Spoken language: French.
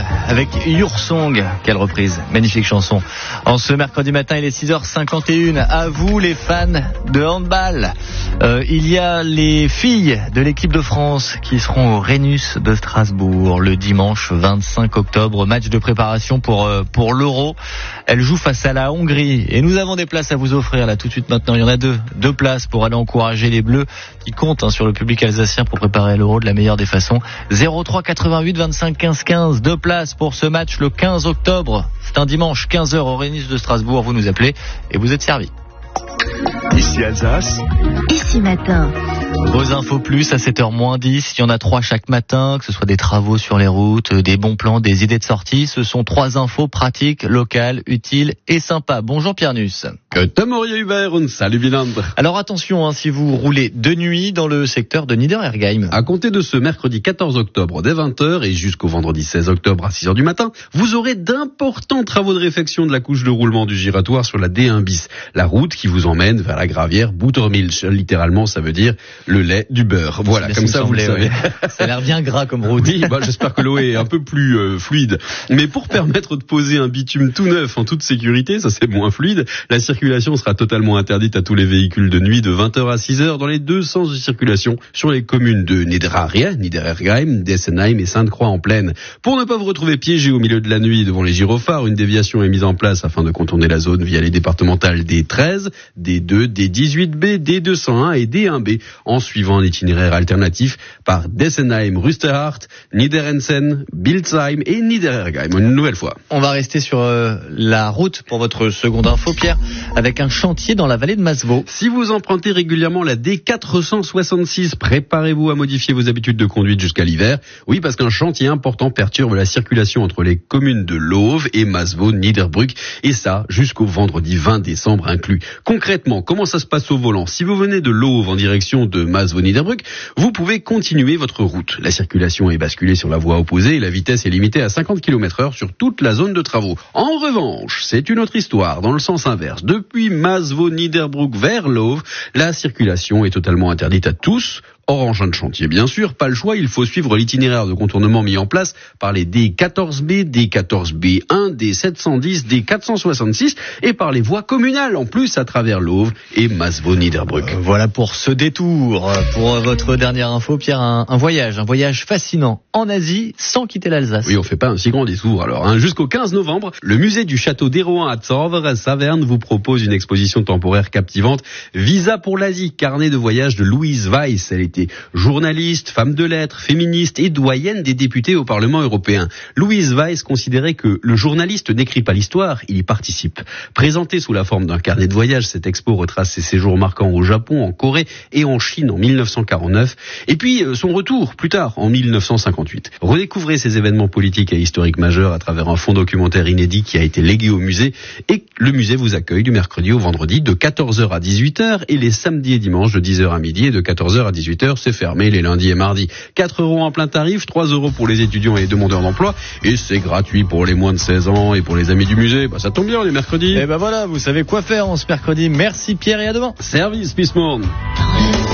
avec Your Song. Quelle reprise, magnifique chanson. En ce mercredi matin, il est 6h51. À vous les fans de handball. Il y a les filles de l'équipe de France qui seront au Rhenus de Strasbourg le dimanche 25 octobre. Match de préparation pour l'Euro. Elles jouent face à la Hongrie. Et nous avons des places à vous offrir là tout de suite maintenant. Il y en a deux places pour aller encourager les Bleus qui comptent sur le public alsacien pour préparer l'Euro de la meilleure des façons. 03 88 25 15 15. 2 places pour ce match le 15 octobre. C'est un dimanche 15h au Rhenus de Strasbourg. Vous nous appelez et vous êtes servis. Ici Alsace. Ici matin. Vos infos plus à 7h-10. Il y en a 3 chaque matin, que ce soit des travaux sur les routes, des bons plans, des idées de sortie. Ce sont 3 infos pratiques, locales, utiles et sympas. Bonjour Pierre Nuss. Salut Bilandre. Alors attention, si vous roulez de nuit dans le secteur de Niederhergheim. À compter de ce mercredi 14 octobre dès 20h et jusqu'au vendredi 16 octobre à 6h du matin, vous aurez d'importants travaux de réfection de la couche de roulement du giratoire sur la D1 bis. La route qui vous emmène vers la gravière Buttermilch. Littéralement, ça veut dire le lait du beurre. Voilà, comme ça vous le savez. Ça a l'air bien gras comme route. Oui, j'espère que l'eau est un peu plus fluide. Mais pour permettre de poser un bitume tout neuf en toute sécurité, ça c'est moins fluide, la circulation sera totalement interdite à tous les véhicules de nuit de 20h à 6h dans les 2 sens de circulation sur les communes de Niederhergheim, Dessenheim et Sainte-Croix en Plaine. Pour ne pas vous retrouver piégé au milieu de la nuit devant les gyrophares, une déviation est mise en place afin de contourner la zone via les départementales D13, D2, D18B, D201 et D1B en suivant un itinéraire alternatif par Dessenheim, Rüsterhardt, Niederensen, Bilsheim et Niederhergheim. Une nouvelle fois. On va rester sur la route pour votre seconde info, Pierre, avec un chantier dans la vallée de Masevaux. Si vous empruntez régulièrement la D466, préparez-vous à modifier vos habitudes de conduite jusqu'à l'hiver. Oui, parce qu'un chantier important perturbe la circulation entre les communes de Lauve et Masevaux-Niederbrück, et ça jusqu'au vendredi 20 décembre inclus. Concrètement, comment ça se passe au volant? Si vous venez de Lauve en direction de Masevaux-Niederbrück, vous pouvez continuer votre route. La circulation est basculée sur la voie opposée et la vitesse est limitée à 50 km/h sur toute la zone de travaux. En revanche, c'est une autre histoire dans le sens inverse. Depuis Masevaux-Niederbrück vers Lauve, la circulation est totalement interdite à tous. Hors engin de chantier, bien sûr, pas le choix, il faut suivre l'itinéraire de contournement mis en place par les D14B, D14B1, D710, D466 et par les voies communales en plus à travers l'Auve et Masevaux-Niederbrück. Voilà pour ce détour. Pour votre dernière info, Pierre, un voyage fascinant en Asie sans quitter l'Alsace. Oui, on fait pas un si grand détour alors. Jusqu'au 15 novembre, le musée du château d'Héroin à Zorver, à Saverne, vous propose une exposition temporaire captivante. Visa pour l'Asie, carnet de voyage de Louise Weiss. Elle était journaliste, femme de lettres, féministe et doyenne des députés au Parlement européen. Louise Weiss considérait que le journaliste n'écrit pas l'histoire, il y participe. Présentée sous la forme d'un carnet de voyage, cette expo retrace ses séjours marquants au Japon, en Corée et en Chine en 1949. Et puis son retour plus tard, en 1958. Redécouvrez ces événements politiques et historiques majeurs à travers un fonds documentaire inédit qui a été légué au musée. Et le musée vous accueille du mercredi au vendredi de 14h à 18h et les samedis et dimanches de 10h à midi et de 14h à 18h. C'est fermé les lundis et mardis. 4 € en plein tarif, 3 € pour les étudiants et les demandeurs d'emploi. Et c'est gratuit pour les moins de 16 ans et pour les amis du musée. Ça tombe bien les mercredis. Et voilà, vous savez quoi faire en ce mercredi. Merci Pierre et à demain. Service, peace morning.